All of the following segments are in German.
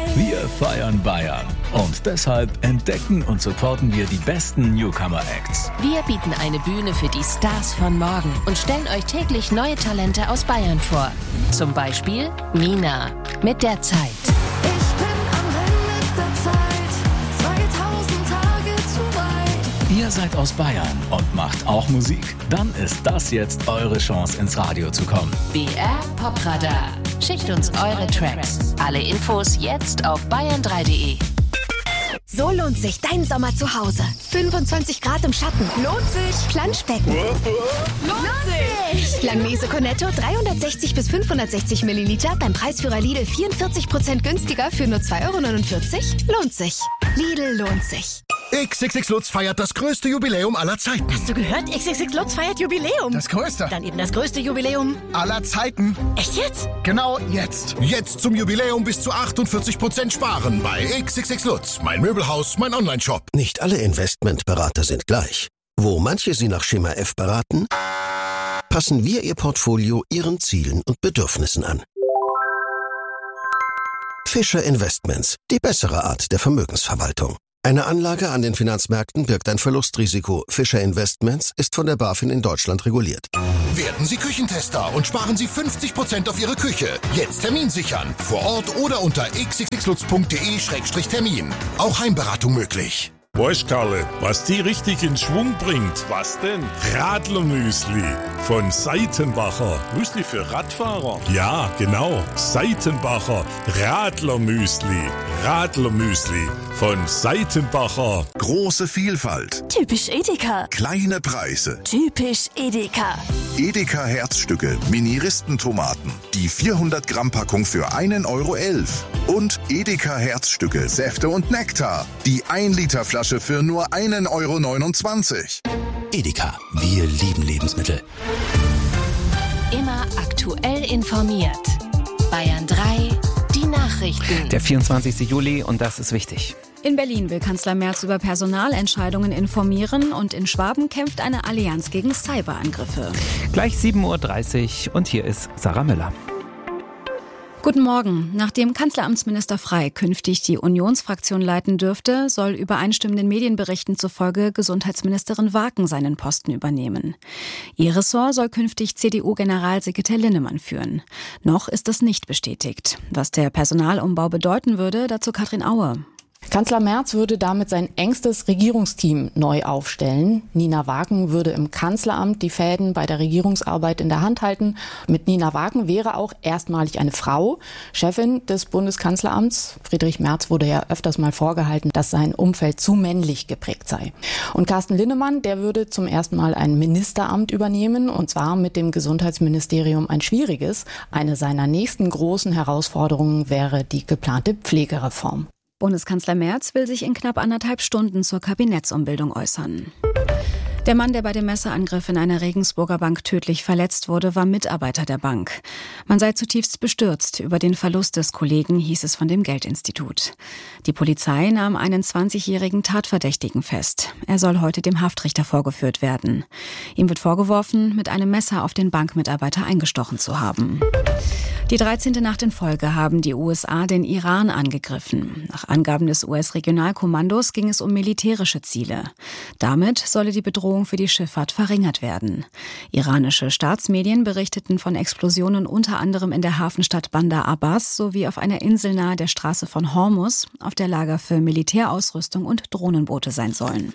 Wir feiern Bayern und deshalb entdecken und supporten wir die besten Newcomer-Acts. Wir bieten eine Bühne für die Stars von morgen und stellen euch täglich neue Talente aus Bayern vor. Zum Beispiel Mina mit der Zeit. Ich bin am Ende der Zeit, 2000 Tage zu weit. Ihr seid aus Bayern und macht auch Musik? Dann ist das jetzt eure Chance, ins Radio zu kommen. BR Popradar. Schickt uns eure Tracks. Alle Infos jetzt auf bayern3.de. So lohnt sich dein Sommer zu Hause. 25 Grad im Schatten. Lohnt sich. Planschbecken. Lohnt sich. Langnese Cornetto 360 bis 560 Milliliter beim Preisführer Lidl 44% günstiger für nur 2,49 €. Lohnt sich. Lidl lohnt sich. XXX Lutz feiert das größte Jubiläum aller Zeiten. Hast du gehört? XXX Lutz feiert Jubiläum. Das größte. Dann eben das größte Jubiläum Aller Zeiten. Echt jetzt? Genau jetzt. Jetzt zum Jubiläum bis zu 48% sparen bei XXX Lutz. Mein Möbelhaus, mein Onlineshop. Nicht alle Investmentberater sind gleich. Wo manche Sie nach Schema F beraten, passen wir Ihr Portfolio Ihren Zielen und Bedürfnissen an. Fischer Investments, die bessere Art der Vermögensverwaltung. Eine Anlage an den Finanzmärkten birgt ein Verlustrisiko. Fischer Investments ist von der BaFin in Deutschland reguliert. Werden Sie Küchentester und sparen Sie 50% auf Ihre Küche. Jetzt Termin sichern. Vor Ort oder unter xxxlutz.de/termin. Auch Heimberatung möglich. Weißt, Karle, was die richtig in Schwung bringt? Was denn? Radlermüsli von Seitenbacher. Müsli für Radfahrer? Ja, genau. Seitenbacher Radlermüsli. Radlermüsli von Seitenbacher. Große Vielfalt, Typisch Edeka. kleine Preise. Typisch Edeka. Edeka Herzstücke, Mini-Ristentomaten. Die 400 Gramm Packung für 1,11 €. Und Edeka Herzstücke, Säfte und Nektar. Die 1 Liter Flasche für nur 1,29 €. Edeka, wir lieben Lebensmittel. Immer aktuell informiert. Bayern 3, die Nachrichten. Der 24. Juli und das ist wichtig. In Berlin will Kanzler Merz über Personalentscheidungen informieren und in Schwaben kämpft eine Allianz gegen Cyberangriffe. Gleich 7:30 Uhr und hier ist Sarah Müller. Guten Morgen. Nachdem Kanzleramtsminister Frey künftig die Unionsfraktion leiten dürfte, soll übereinstimmenden Medienberichten zufolge Gesundheitsministerin Waken seinen Posten übernehmen. Ihr Ressort soll künftig CDU-Generalsekretär Linnemann führen. Noch ist das nicht bestätigt. Was der Personalumbau bedeuten würde, dazu Katrin Aue. Kanzler Merz würde damit sein engstes Regierungsteam neu aufstellen. Nina Waken würde im Kanzleramt die Fäden bei der Regierungsarbeit in der Hand halten. Mit Nina Waken wäre auch erstmalig eine Frau Chefin des Bundeskanzleramts. Friedrich Merz wurde ja öfters mal vorgehalten, dass sein Umfeld zu männlich geprägt sei. Und Carsten Linnemann, der würde zum ersten Mal ein Ministeramt übernehmen, und zwar mit dem Gesundheitsministerium ein schwieriges. Eine seiner nächsten großen Herausforderungen wäre die geplante Pflegereform. Bundeskanzler Merz will sich in knapp 1,5 Stunden zur Kabinettsumbildung äußern. Der Mann, der bei dem Messerangriff in einer Regensburger Bank tödlich verletzt wurde, war Mitarbeiter der Bank. Man sei zutiefst bestürzt über den Verlust des Kollegen, hieß es von dem Geldinstitut. Die Polizei nahm einen 20-jährigen Tatverdächtigen fest. Er soll heute dem Haftrichter vorgeführt werden. Ihm wird vorgeworfen, mit einem Messer auf den Bankmitarbeiter eingestochen zu haben. Die 13. Nacht in Folge haben die USA den Iran angegriffen. Nach Angaben des US-Regionalkommandos ging es um militärische Ziele. Damit solle die Bedrohung für die Schifffahrt verringert werden. Iranische Staatsmedien berichteten von Explosionen unter anderem in der Hafenstadt Bandar Abbas sowie auf einer Insel nahe der Straße von Hormuz, auf der Lager für Militärausrüstung und Drohnenboote sein sollen.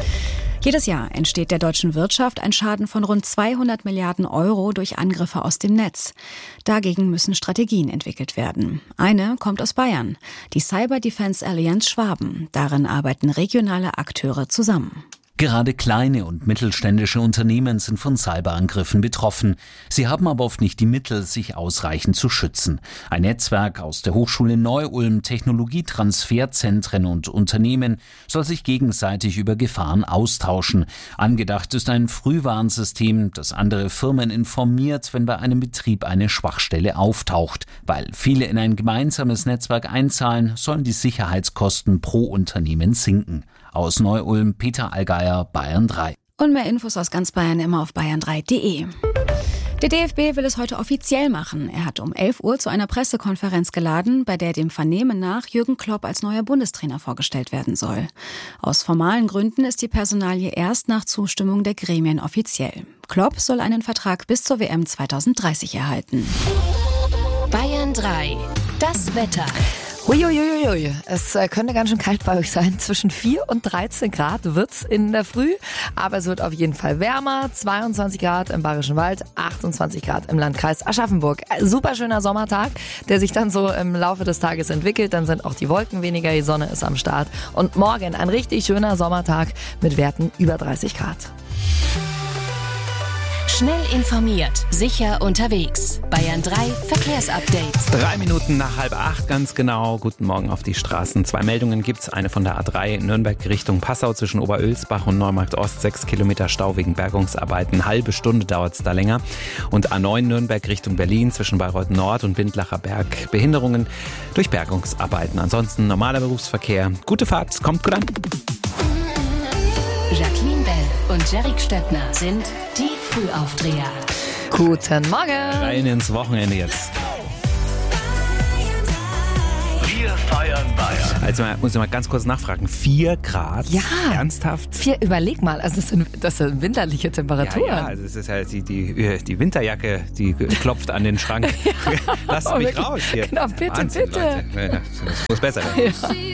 Jedes Jahr entsteht der deutschen Wirtschaft ein Schaden von rund 200 Milliarden € durch Angriffe aus dem Netz. Dagegen müssen Strategien entwickelt werden. Eine kommt aus Bayern, die Cyber Defense Allianz Schwaben. Darin arbeiten regionale Akteure zusammen. Gerade kleine und mittelständische Unternehmen sind von Cyberangriffen betroffen. Sie haben aber oft nicht die Mittel, sich ausreichend zu schützen. Ein Netzwerk aus der Hochschule Neu-Ulm, Technologietransferzentren und Unternehmen soll sich gegenseitig über Gefahren austauschen. Angedacht ist ein Frühwarnsystem, das andere Firmen informiert, wenn bei einem Betrieb eine Schwachstelle auftaucht. Weil viele in ein gemeinsames Netzwerk einzahlen, sollen die Sicherheitskosten pro Unternehmen sinken. Aus Neu-Ulm, Peter Allgeier, Bayern 3. Und mehr Infos aus ganz Bayern immer auf bayern3.de. Der DFB will es heute offiziell machen. Er hat um 11 Uhr zu einer Pressekonferenz geladen, bei der dem Vernehmen nach Jürgen Klopp als neuer Bundestrainer vorgestellt werden soll. Aus formalen Gründen ist die Personalie erst nach Zustimmung der Gremien offiziell. Klopp soll einen Vertrag bis zur WM 2030 erhalten. Bayern 3. Das Wetter. Uiuiuiui, es könnte ganz schön kalt bei euch sein. Zwischen 4 und 13 Grad wird's in der Früh, aber es wird auf jeden Fall wärmer. 22 Grad im Bayerischen Wald, 28 Grad im Landkreis Aschaffenburg. Super schöner Sommertag, der sich dann so im Laufe des Tages entwickelt. Dann sind auch die Wolken weniger, die Sonne ist am Start. Und morgen ein richtig schöner Sommertag mit Werten über 30 Grad. Schnell informiert, sicher unterwegs. Bayern 3 Verkehrsupdate. 3 Minuten nach 7:30, ganz genau. Guten Morgen auf die Straßen. 2 Meldungen gibt's. Eine von der A3 Nürnberg Richtung Passau zwischen Oberölsbach und Neumarkt Ost. 6 Kilometer Stau wegen Bergungsarbeiten. Halbe Stunde dauert es da länger. Und A9 Nürnberg Richtung Berlin zwischen Bayreuth Nord und Bindlacher Berg. Behinderungen durch Bergungsarbeiten. Ansonsten normaler Berufsverkehr. Gute Fahrt, kommt gut an. Jacqueline Bell und Jerick Stöckner sind die Frühaufdreher. Guten Morgen. Rein ins Wochenende jetzt. Wir feiern Bayern. Also muss ich mal ganz kurz nachfragen. 4 Grad? Ja. Ernsthaft? 4, überleg mal, also das sind winterliche Temperaturen. Ja, also es ist halt die Winterjacke, die klopft an den Schrank. Lasst mich raus hier. Genau, bitte, Wahnsinn, bitte. Leute. Das muss besser werden. Ja.